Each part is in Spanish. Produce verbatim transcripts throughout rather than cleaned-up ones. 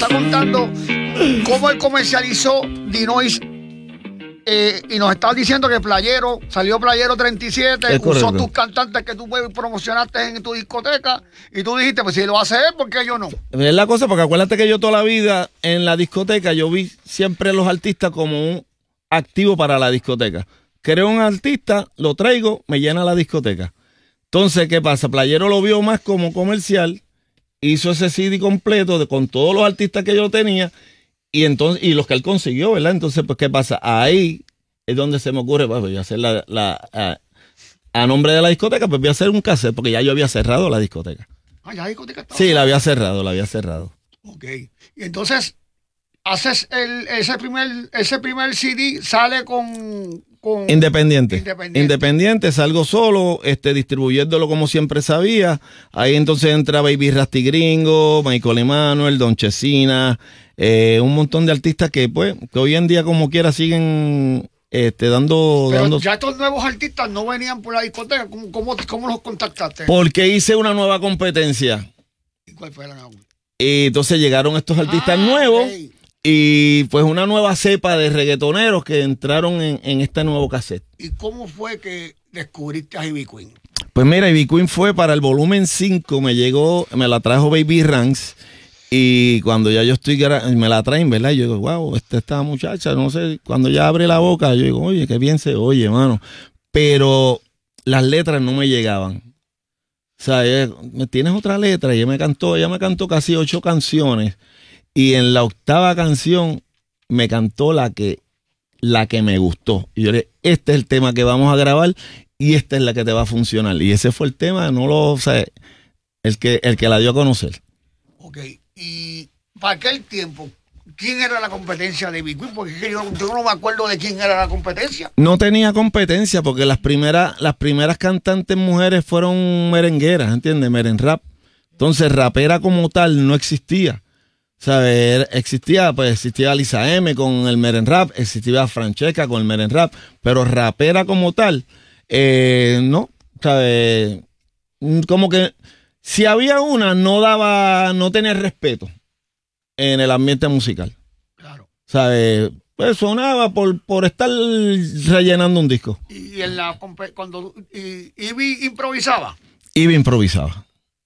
contando cómo él comercializó Dinois. Eh, y nos estás diciendo que Playero, salió Playero treinta y siete, usó tus cantantes que tú promocionaste en tu discoteca, y tú dijiste, pues si lo hace él, ¿por qué yo no? Es la cosa, porque acuérdate que yo toda la vida en la discoteca, yo vi siempre a los artistas como un activo para la discoteca. Creo un artista, lo traigo, me llena la discoteca. Entonces, ¿qué pasa? Playero lo vio más como comercial, hizo ese C D completo de, con todos los artistas que yo tenía, y entonces y los que él consiguió, ¿verdad? Entonces, pues, ¿qué pasa? Ahí es donde se me ocurre, pues, voy a hacer la, la a, a nombre de la discoteca, pues voy a hacer un cassette, porque ya yo había cerrado la discoteca. Ah, ya la discoteca estaba. Sí, la había cerrado, la había cerrado. Ok. Y entonces, haces el, ese primer, ese primer C D, sale con, con Independiente. Independiente. Independiente, salgo solo, este, distribuyéndolo como siempre sabía. Ahí entonces entra Baby Rasty Gringo, Michael Emanuel, Don Chesina, eh, un montón de artistas que, pues, que hoy en día como quiera siguen este, dando, Pero dando... ya estos nuevos artistas no venían por la discoteca. ¿Cómo, cómo, cómo los contactaste? Porque hice una nueva competencia. ¿Y cuál fue la nueva? Y entonces llegaron estos artistas ah, nuevos. Okay. Y pues una nueva cepa de reggaetoneros que entraron en, en este nuevo cassette. ¿Y cómo fue que descubriste a Ivy Queen? Pues mira, Ivy Queen fue para el volumen cinco, me llegó, me la trajo Baby Ranks. Y cuando ya yo estoy, me la traen, ¿verdad? Y yo digo, wow, esta, esta muchacha, no sé, cuando ya abre la boca, yo digo, oye, qué bien se oye, mano. Pero las letras no me llegaban. O sea, ella, ¿me tienes otra letra? Y ella me cantó, ella me cantó casi ocho canciones. Y en la octava canción me cantó la que, la que me gustó. Y yo le dije, este es el tema que vamos a grabar y esta es la que te va a funcionar. Y ese fue el tema, no lo, o sea, el que, el que la dio a conocer. Ok, y para aquel tiempo, ¿quién era la competencia de Ivy Queen? Porque es que yo, yo no me acuerdo de quién era la competencia. No tenía competencia porque las primeras, las primeras cantantes mujeres fueron merengueras, ¿entiendes? Meren rap. Entonces, rapera como tal no existía. ¿Sabes? Existía, pues existía Lisa M con el Meren Rap, existía Francesca con el Meren Rap, pero rapera como tal, eh, no, ¿sabes? Como que si había una, no daba, no tenía respeto en el ambiente musical. Claro. ¿Sabes? Pues sonaba por, por estar rellenando un disco. Y en la cuando y, Ivy improvisaba. Ivy improvisaba.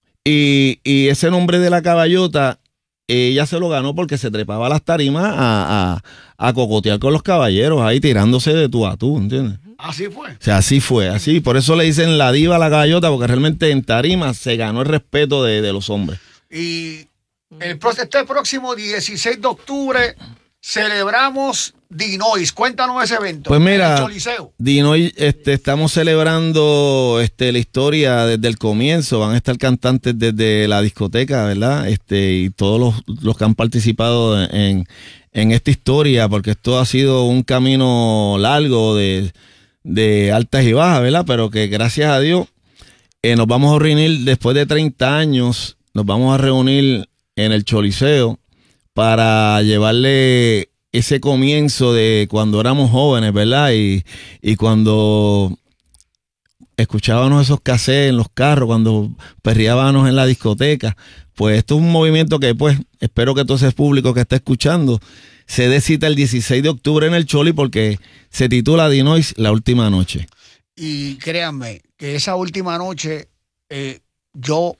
Y, y ese nombre de la caballota, ella se lo ganó porque se trepaba a las tarimas a, a, a cocotear con los caballeros ahí tirándose de tú a tú, ¿entiendes? Así fue. O sea, así fue, así. Por eso le dicen la diva a la caballota, porque realmente en tarima se ganó el respeto de, de los hombres. Y el, este próximo dieciséis de octubre celebramos Dinois. Cuéntanos ese evento. Pues mira, el Choliseo. Dinois, este, estamos celebrando este, la historia desde el comienzo. Van a estar cantantes desde la discoteca, ¿verdad? Este, y todos los, los que han participado en, en esta historia, porque esto ha sido un camino largo de, de altas y bajas, ¿verdad? Pero que gracias a Dios eh, nos vamos a reunir después de treinta años, nos vamos a reunir en el Choliseo para llevarle ese comienzo de cuando éramos jóvenes, ¿verdad? Y, y cuando escuchábamos esos cassettes en los carros, cuando perreábamos en la discoteca, pues esto es un movimiento que, pues, espero que todo ese público que está escuchando se dé cita el dieciséis de octubre en el Choli, porque se titula Dinois, la última noche. Y créanme que esa última noche, eh, yo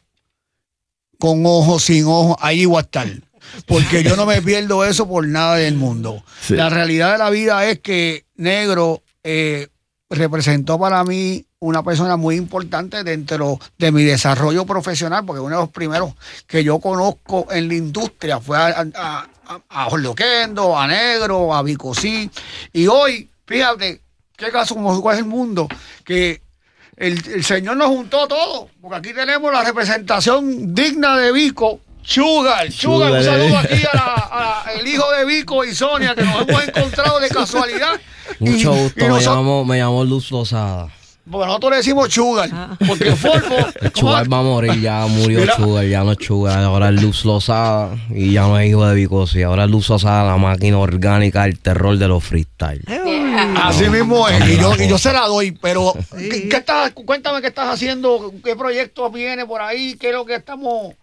con ojos, sin ojos, ahí voy a estar. Porque yo no me pierdo eso por nada del mundo. Sí. La realidad de la vida es que Negro eh, representó para mí una persona muy importante dentro de mi desarrollo profesional, porque uno de los primeros que yo conozco en la industria fue a, a, a Jorge Oquendo, a Negro, a Vico C. Y hoy, fíjate, qué caso como es el mundo, que el, el Señor nos juntó todo, porque aquí tenemos la representación digna de Vico. Sugar, Sugar, un saludo aquí a, la, a la, el hijo de Vico y Sonia, que nos hemos encontrado de casualidad. Mucho y, gusto, y me, nosotros, llamo, me llamo Luz Lozada. Porque nosotros le decimos Sugar, porque Forfo... Sugar va a morir, ya murió. Mira. Sugar, ya no es Sugar, ahora es Luz Lozada y ya no es hijo de Vico, sí, ahora es Luz Lozada, la máquina orgánica, el terror de los freestyle. Yeah. Así mismo es, y yo, y yo se la doy, pero sí. ¿qué, qué estás, cuéntame qué estás haciendo, qué proyectos viene por ahí, qué es lo que estamos...